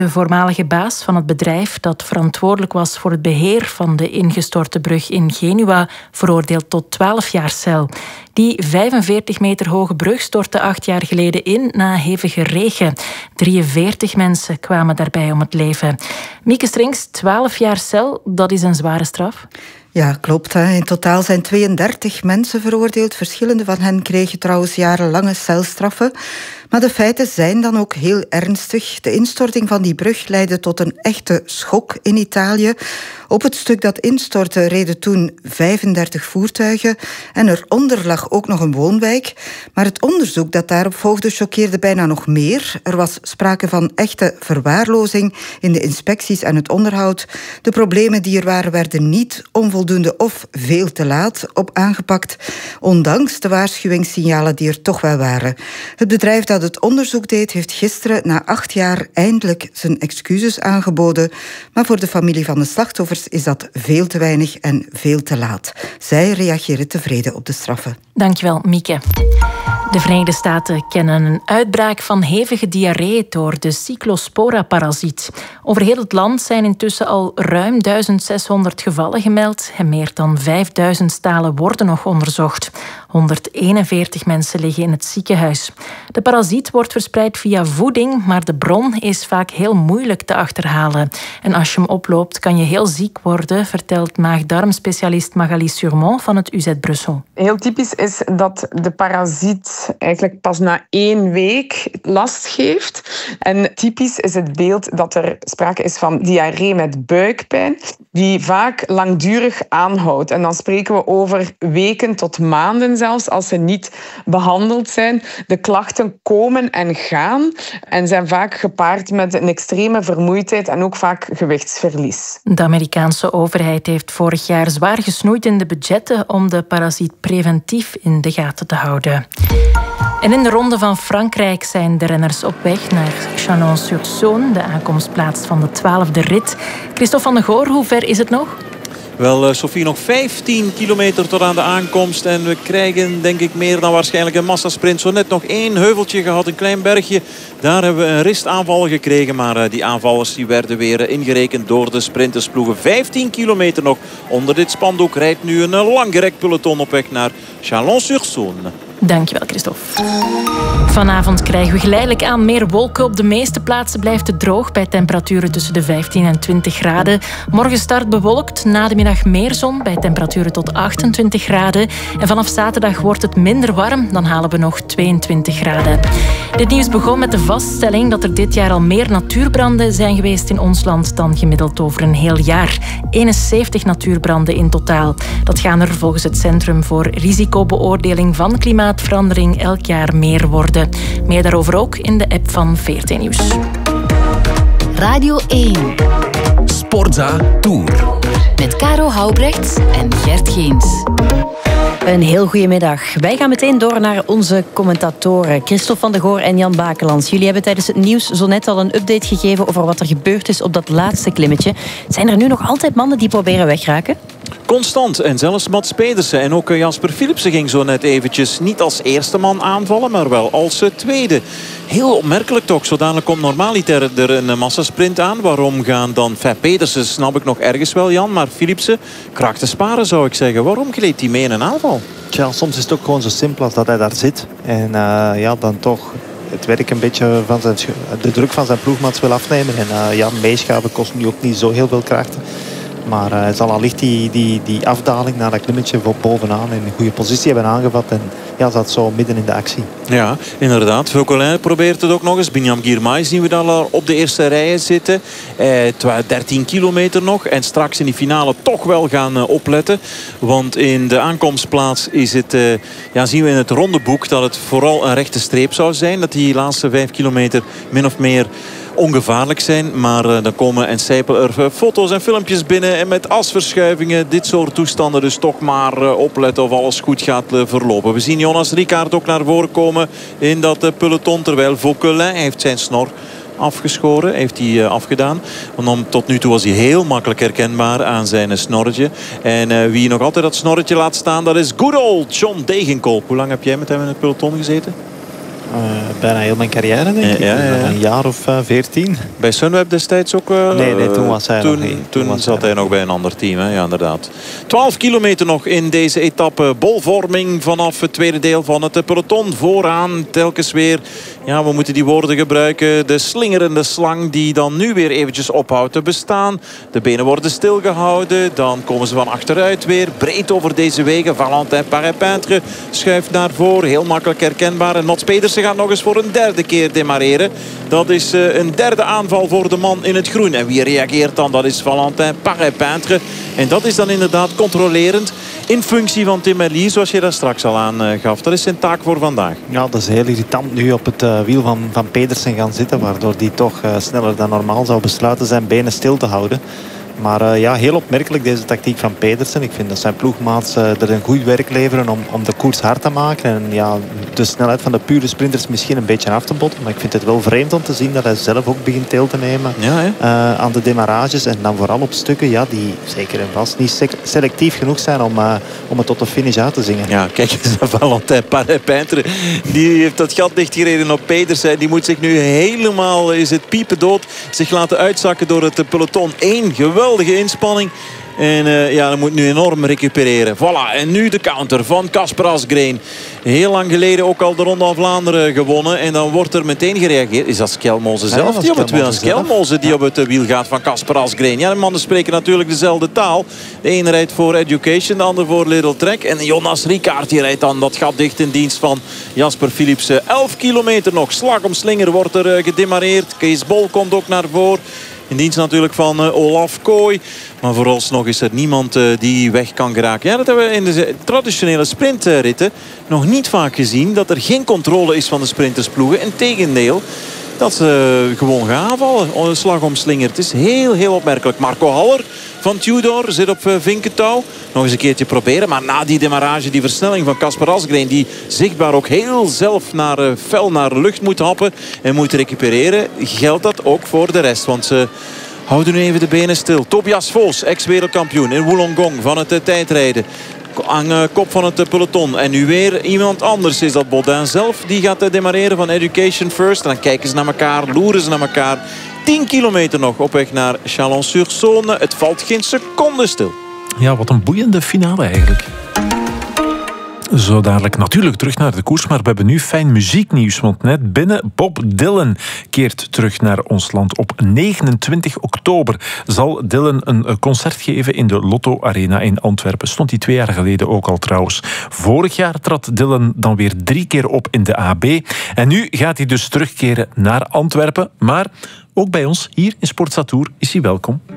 De voormalige baas van het bedrijf dat verantwoordelijk was voor het beheer van de ingestorte brug in Genua veroordeeld tot 12 jaar cel. Die 45 meter hoge brug stortte 8 jaar geleden in na hevige regen. 43 mensen kwamen daarbij om het leven. Mieke Strings, 12 jaar cel, dat is een zware straf. Ja, klopt. In totaal zijn 32 mensen veroordeeld. Verschillende van hen kregen trouwens jarenlange celstraffen. Maar de feiten zijn dan ook heel ernstig. De instorting van die brug leidde tot een echte schok in Italië. Op het stuk dat instortte reden toen 35 voertuigen. En eronder lag ook nog een woonwijk. Maar het onderzoek dat daarop volgde choqueerde bijna nog meer. Er was sprake van echte verwaarlozing in de inspecties en het onderhoud. De problemen die er waren werden niet onvoldoende of veel te laat op aangepakt. Ondanks de waarschuwingssignalen die er toch wel waren. Het bedrijf dat het onderzoek deed, heeft gisteren na 8 jaar eindelijk zijn excuses aangeboden. Maar voor de familie van de slachtoffers is dat veel te weinig en veel te laat. Zij reageren tevreden op de straffen. Dankjewel, Mieke. De Verenigde Staten kennen een uitbraak van hevige diarree door de Cyclospora-parasiet. Over heel het land zijn intussen al ruim 1600 gevallen gemeld en meer dan 5000 stalen worden nog onderzocht. 141 mensen liggen in het ziekenhuis. De parasiet wordt verspreid via voeding, maar de bron is vaak heel moeilijk te achterhalen. En als je hem oploopt, kan je heel ziek worden, vertelt maag-darmspecialist Magali Surmont van het UZ Brussel. Heel typisch is dat de parasiet eigenlijk pas na 1 week last geeft. En typisch is het beeld dat er sprake is van diarree met buikpijn, die vaak langdurig aanhoudt. En dan spreken we over weken tot maanden zelfs, als ze niet behandeld zijn. De klachten komen en gaan en zijn vaak gepaard met een extreme vermoeidheid en ook vaak gewichtsverlies. De Amerikaanse overheid heeft vorig jaar zwaar gesnoeid in de budgetten om de parasiet preventief in de gaten te houden. En in de Ronde van Frankrijk zijn de renners op weg naar Chalon-sur-Saône, de aankomstplaats van de 12e rit. Christophe van der Goor, hoe ver is het nog? Wel, Sophie, nog 15 kilometer tot aan de aankomst. En we krijgen, denk ik, meer dan waarschijnlijk een massasprint. Zo net nog 1 heuveltje gehad, een klein bergje. Daar hebben we een ristaanval gekregen. Maar die aanvallers die werden weer ingerekend door de sprintersploegen. 15 kilometer nog. Onder dit spandoek rijdt nu een langgerekt peloton op weg naar Chalon-sur-Saône. Dankjewel, Christophe. Vanavond krijgen we geleidelijk aan meer wolken. Op de meeste plaatsen blijft het droog bij temperaturen tussen de 15 en 20 graden. Morgen start bewolkt, na de middag meer zon bij temperaturen tot 28 graden. En vanaf zaterdag wordt het minder warm, dan halen we nog 22 graden. Dit nieuws begon met de vaststelling dat er dit jaar al meer natuurbranden zijn geweest in ons land dan gemiddeld over een heel jaar. 71 natuurbranden in totaal. Dat gaan er volgens het Centrum voor Risicobeoordeling van Klimaatverandering elk jaar meer worden. Meer daarover ook in de app van VRT Nieuws. Radio 1. Sportza Tour. Met Caro Houbrechts en Gert Geens. Een heel goede middag. Wij gaan meteen door naar onze commentatoren Christophe van der Goor en Jan Bakelands. Jullie hebben tijdens het nieuws zo net al een update gegeven over wat er gebeurd is op dat laatste klimmetje. Zijn er nu nog altijd mannen die proberen wegraken? Constant. En zelfs Mats Pedersen en ook Jasper Philipsen ging zo net eventjes niet als eerste man aanvallen, maar wel als tweede. Heel opmerkelijk toch. Zo dadelijk komt normaliter er een massasprint aan. Waarom gaan dan Pedersen, snap ik nog ergens wel, Jan. Maar Philipsen kraakt de sparen, zou ik zeggen. Waarom gleed hij mee in een aanval? Tja, soms is het ook gewoon zo simpel als dat hij daar zit. En dan toch het werk een beetje van de druk van zijn ploegmaats wil afnemen. En meeschaven kost nu ook niet zo heel veel krachten. Maar hij zal allicht die afdaling naar dat klimmetje voor bovenaan in een goede positie hebben aangevat. En zat zo midden in de actie. Ja, inderdaad. Vauquelin probeert het ook nog eens. Binyam Girmay zien we dan al op de eerste rijen zitten. 13 kilometer nog. En straks in die finale toch wel gaan opletten. Want in de aankomstplaats is het, zien we in het rondeboek dat het vooral een rechte streep zou zijn. Dat die laatste 5 kilometer min of meer ongevaarlijk zijn. Maar dan komen en sijpelen er foto's en filmpjes binnen. En met asverschuivingen, dit soort toestanden. Dus toch maar opletten of alles goed gaat verlopen. We zien Jonas Rickaert ook naar voren komen in dat peloton. Terwijl Vauquelin heeft zijn snor afgeschoren, heeft hij afgedaan. Want tot nu toe was hij heel makkelijk herkenbaar aan zijn snorretje. En wie nog altijd dat snorretje laat staan, dat is good old John Degenkolb. Hoe lang heb jij met hem in het peloton gezeten? Bijna heel mijn carrière, denk ik. Ja. Een jaar of 14. Bij Sunweb destijds ook? Nee, toen was hij nog niet. Toen zat hij nog bij een ander team, hè? Ja, inderdaad. 12 kilometer nog in deze etappe. Bolvorming vanaf het tweede deel van het peloton. Vooraan telkens weer, ja, we moeten die woorden gebruiken, de slingerende slang die dan nu weer eventjes ophoudt te bestaan. De benen worden stilgehouden. Dan komen ze van achteruit weer. Breed over deze wegen. Valentin Paré-Peintre schuift naar voren. Heel makkelijk herkenbaar. En Mats Pedersen gaat nog eens voor een derde keer demareren. Dat is een derde aanval voor de man in het groen. En wie reageert dan? Dat is Valentin Paré-Peintre. En dat is dan inderdaad controlerend in functie van Tim Merlier, zoals je daar straks al aangaf. Dat is zijn taak voor vandaag. Ja, dat is heel irritant nu op het wiel van Pedersen gaan zitten, waardoor die toch sneller dan normaal zou besluiten zijn benen stil te houden. Maar heel opmerkelijk deze tactiek van Pedersen. Ik vind dat zijn ploegmaats er een goed werk leveren om de koers hard te maken. En ja, de snelheid van de pure sprinters misschien een beetje af te botten. Maar ik vind het wel vreemd om te zien dat hij zelf ook begint deel te nemen aan de demarages. En dan vooral op stukken die zeker en vast niet selectief genoeg zijn om het tot de finish uit te zingen. Ja, kijk eens naar Valentin Paré-Peintre. Die heeft dat gat dichtgereden op Pedersen. Die moet zich nu helemaal, is het piepen dood, zich laten uitzakken door het peloton. Geweldige inspanning. En dan moet nu enorm recupereren. Voilà, en nu de counter van Kasper Asgreen. Heel lang geleden ook al de Ronde van Vlaanderen gewonnen. En dan wordt er meteen gereageerd. Is dat Skelmoze zelf die op het wiel? Skelmoze die op het wiel gaat van Kasper Asgreen. Ja, de mannen spreken natuurlijk dezelfde taal. De ene rijdt voor Education, de ander voor Little Trek. En Jonas Rickaert die rijdt dan dat gat dicht in dienst van Jasper Philipsen. 11 kilometer nog. Slag om slinger wordt er gedemareerd. Kees Bol komt ook naar voren. In dienst natuurlijk van Olaf Kooi. Maar vooralsnog is er niemand die weg kan geraken. Ja, dat hebben we in de traditionele sprintritten nog niet vaak gezien. Dat er geen controle is van de sprintersploegen. Integendeel, dat ze gewoon gaan aanvallen. Een slag om slinger. Het is heel, heel opmerkelijk. Marco Haller van Tudor zit op vinkentouw. Nog eens een keertje proberen. Maar na die demarrage, die versnelling van Kasper Asgreen, die zichtbaar ook heel zelf fel naar de lucht moet happen en moet recupereren, geldt dat ook voor de rest. Want ze houden nu even de benen stil. Tobias Vos, ex-wereldkampioen in Wollongong van het tijdrijden. Aan kop van het peloton. En nu weer iemand anders is dat Baudin zelf. Die gaat demareren van Education First. En dan kijken ze naar elkaar, loeren ze naar elkaar. 10 kilometer nog op weg naar Chalon-sur-Saône. Het valt geen seconde stil. Ja, wat een boeiende finale eigenlijk. Zo dadelijk natuurlijk terug naar de koers, maar we hebben nu fijn muzieknieuws. Want net binnen, Bob Dylan keert terug naar ons land. Op 29 oktober zal Dylan een concert geven in de Lotto Arena in Antwerpen. Stond hij 2 jaar geleden ook al trouwens. Vorig jaar trad Dylan dan weer 3 keer op in de AB. En nu gaat hij dus terugkeren naar Antwerpen. Maar ook bij ons hier in Sportza Tour is hij welkom.